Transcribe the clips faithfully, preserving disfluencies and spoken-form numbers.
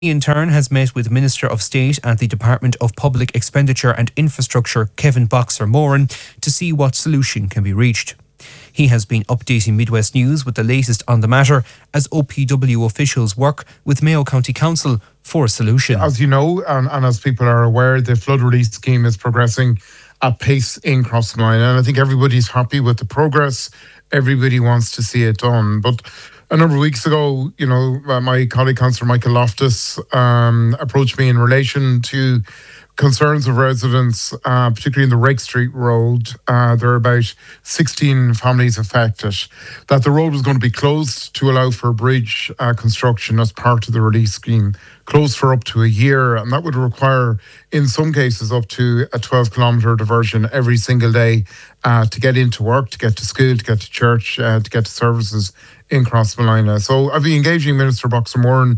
He in turn has met with Minister of State at the Department of Public Expenditure and Infrastructure, Kevin Boxer Moran, to see what solution can be reached. He has been updating Midwest News with the latest on the matter as O P W officials work with Mayo County Council for a solution. As you know, and, and as people are aware, the flood relief scheme is progressing at pace in Crossmine, and I think everybody's happy with the progress. Everybody wants to see it done. But a number of weeks ago, you know, uh, my colleague, Councillor Michael Loftus, um, approached me in relation to concerns of residents, uh, particularly in the Rake Street Road. Uh, there are about sixteen families affected, that the road was going to be closed to allow for bridge uh, construction as part of the relief scheme, closed for up to a year, and that would require, in some cases, up to a twelve kilometre diversion every single day uh, to get into work, to get to school, to get to church, uh, to get to services in Crossmolina. So I've been engaging Minister Boxer Moran,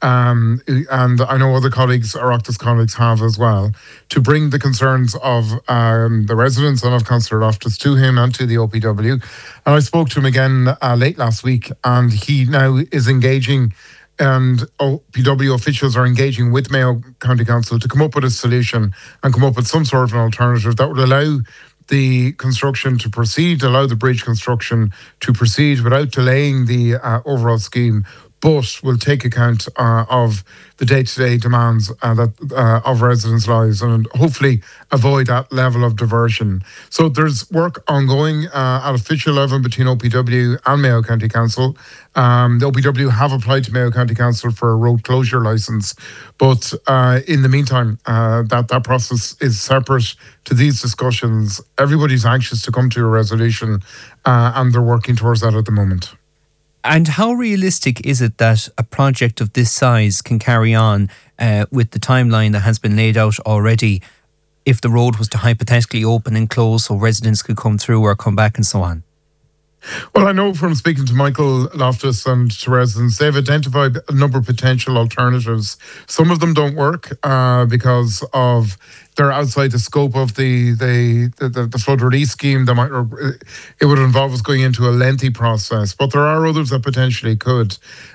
um, and I know other colleagues, Oireachtas colleagues have as well, to bring the concerns of um, the residents and of Councillor Loftus to him and to the O P W. And I spoke to him again uh, late last week, and he now is engaging, and O P W officials are engaging with Mayo County Council to come up with a solution and come up with some sort of an alternative that would allow the construction to proceed, allow the bridge construction to proceed without delaying the uh, overall scheme, but will take account uh, of the day-to-day demands uh, that uh, of residents' lives and hopefully avoid that level of diversion. So there's work ongoing uh, at official level between O P W and Mayo County Council. Um, the O P W have applied to Mayo County Council for a road closure licence, but uh, in the meantime, uh, that, that process is separate to these discussions. Everybody's anxious to come to a resolution uh, and they're working towards that at the moment. And how realistic is it that a project of this size can carry on uh, with the timeline that has been laid out already if the road was to hypothetically open and close so residents could come through or come back and so on? Well, I know from speaking to Michael Loftus and to residents, they've identified a number of potential alternatives. Some of them don't work uh, because of they're outside the scope of the the, the the flood relief scheme. They might it would involve us going into a lengthy process, but there are others that potentially could.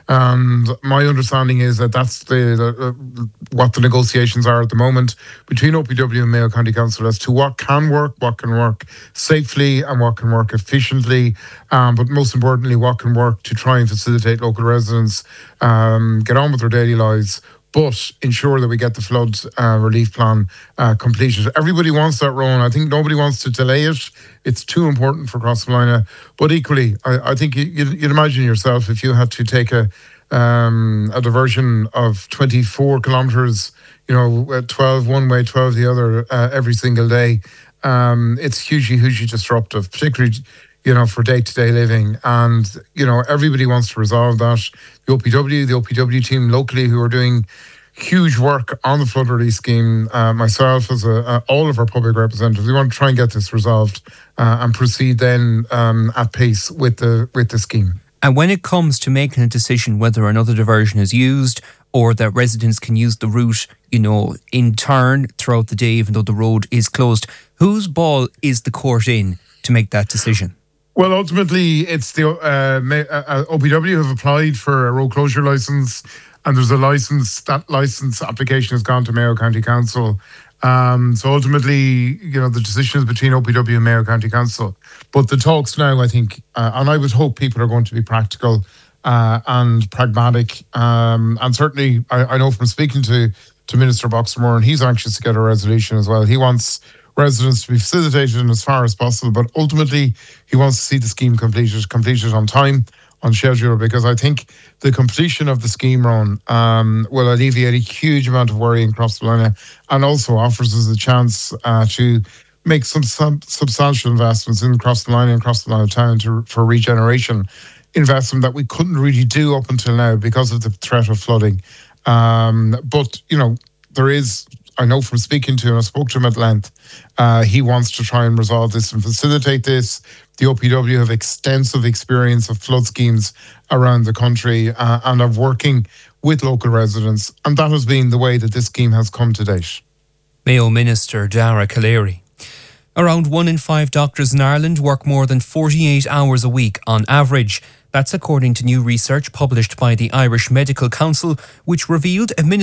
And my understanding is that that's the, the what the negotiations are at the moment between O P W and Mayo County Council as to what can work, what can work safely, and what can work efficiently. Um, but most importantly, what can work to try and facilitate local residents um, get on with their daily lives, but ensure that we get the flood uh, relief plan uh, completed. Everybody wants that, Rowan. I think nobody wants to delay it. It's too important for Crossmolina. But equally, I, I think you, you'd, you'd imagine yourself if you had to take a um, a diversion of twenty-four kilometres, you know, twelve one way, twelve the other uh, every single day. Um, it's hugely, hugely disruptive, particularly, you know, for day-to-day living. And, you know, everybody wants to resolve that. The O P W, the O P W team locally who are doing huge work on the flood relief scheme, uh, myself as a, uh, all of our public representatives, we want to try and get this resolved uh, and proceed then um, at pace with the with the scheme. And when it comes to making a decision whether another diversion is used or that residents can use the route, you know, in turn throughout the day, even though the road is closed, whose ball is the court in to make that decision? Well, ultimately, it's the uh, uh, O P W have applied for a road closure licence, and there's a licence. That licence application has gone to Mayo County Council. Um, so ultimately, you know, the decision is between O P W and Mayo County Council. But the talks now, I think, uh, and I would hope people are going to be practical uh, and pragmatic. Um, and certainly, I, I know from speaking to to Minister Boxer Moran, he's anxious to get a resolution as well. He wants residents to be facilitated in as far as possible, but ultimately he wants to see the scheme completed, completed on time, on schedule, because I think the completion of the scheme run um, will alleviate a huge amount of worry in Crossmolina and also offers us a chance uh, to make some sub- substantial investments in Crossmolina and Crossmolina town to, for regeneration, investment that we couldn't really do up until now because of the threat of flooding. Um, but, you know, there is, I know from speaking to him, I spoke to him at length, uh, he wants to try and resolve this and facilitate this. The O P W have extensive experience of flood schemes around the country uh, and of working with local residents, and that has been the way that this scheme has come to date. Mayo Minister Dara Calleary. Around one in five doctors in Ireland work more than forty-eight hours a week on average. That's according to new research published by the Irish Medical Council, which revealed a